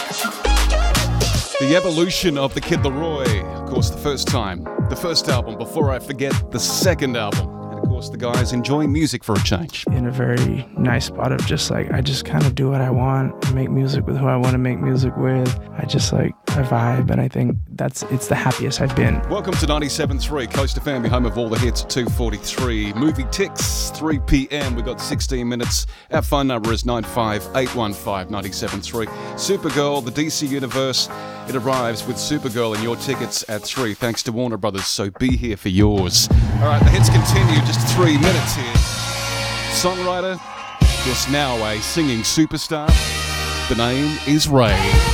The evolution of the Kid Laroi, of course, the first album, Before I Forget, the second album. And of course, the guys enjoying music for a change. In a very nice spot of just like, I just kind of do what I want and make music with who I want to make music with. I vibe, and I think it's the happiest I've been. Welcome to 97.3, Coast FM, home of all the hits at 2:43. Movie Ticks, 3 p.m. We've got 16 minutes. Our phone number is 95815-97.3. Supergirl, the DC Universe, it arrives with Supergirl and your tickets at 3, thanks to Warner Brothers, so be here for yours. All right, the hits continue, just 3 minutes here. Songwriter, yes, now a singing superstar. The name is Ray.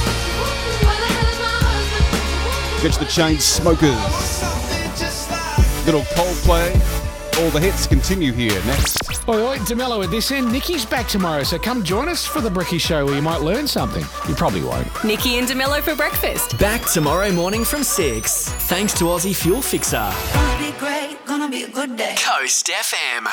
Get the Chainsmokers. Little Coldplay. All the hits continue here next. Oi, DeMello at this end. Nikki's back tomorrow, so come join us for the Bricky Show where you might learn something. You probably won't. Nikki and DeMello for breakfast. Back tomorrow morning from 6. Thanks to Aussie Fuel Fixer. Gonna be great, gonna be a good day. Coast FM.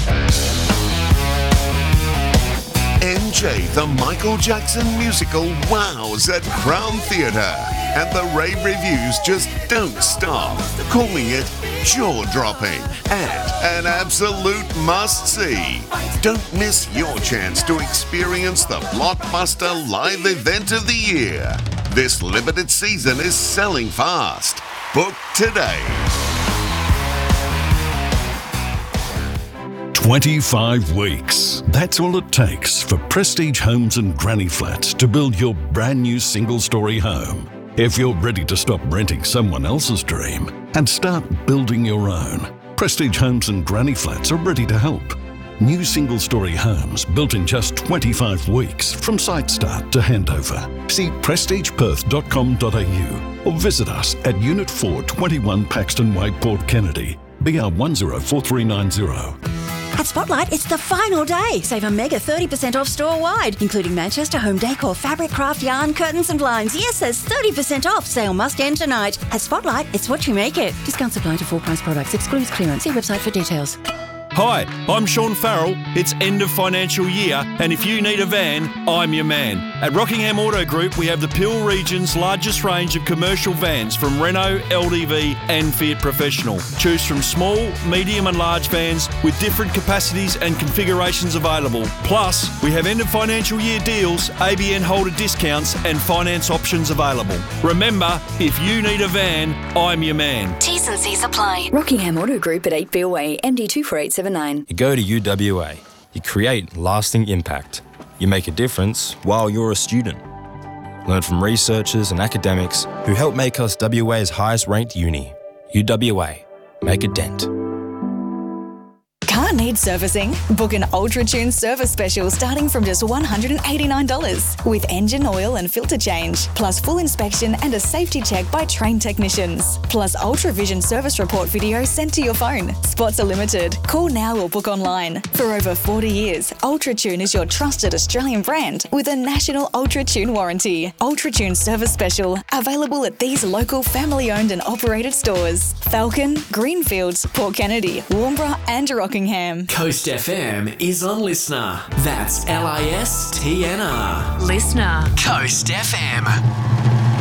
MJ, the Michael Jackson musical, wows at Crown Theatre. And the rave reviews just don't stop, calling it jaw-dropping and an absolute must-see. Don't miss your chance to experience the blockbuster live event of the year. This limited season is selling fast. Book today. 25 weeks. That's all it takes for Prestige Homes and Granny Flats to build your brand new single-story home. If you're ready to stop renting someone else's dream and start building your own, Prestige Homes and Granny Flats are ready to help. New single-story homes built in just 25 weeks from site start to handover. See prestigeperth.com.au or visit us at Unit 4, 21 Paxton Way, Port Kennedy, BR 104390. At Spotlight, it's the final day. Save a mega 30% off store-wide, including Manchester home decor, fabric, craft, yarn, curtains and blinds. Yes, there's 30% off. Sale must end tonight. At Spotlight, it's what you make it. Discounts apply to full-price products. Excludes clearance. See website for details. Hi, I'm Sean Farrell. It's end of financial year, and if you need a van, I'm your man. At Rockingham Auto Group, we have the Peel region's largest range of commercial vans from Renault, LDV and Fiat Professional. Choose from small, medium and large vans with different capacities and configurations available. Plus, we have end of financial year deals, ABN holder discounts and finance options available. Remember, if you need a van, I'm your man. T's and C's apply. Rockingham Auto Group at 8 Beale Way, MD 24879. You go to UWA. You create lasting impact. You make a difference while you're a student. Learn from researchers and academics who help make us WA's highest ranked uni. UWA. Make a dent. Car needs servicing? Book an UltraTune service special starting from just $189 with engine oil and filter change, plus full inspection and a safety check by trained technicians, plus UltraVision service report video sent to your phone. Spots are limited. Call now or book online. For over 40 years, UltraTune is your trusted Australian brand with a national UltraTune warranty. UltraTune service special available at these local family-owned and operated stores: Falcon, Greenfields, Port Kennedy, Warnbro and Rockingham. Coast FM is on Listener. That's LISTNR. Listener. Coast FM.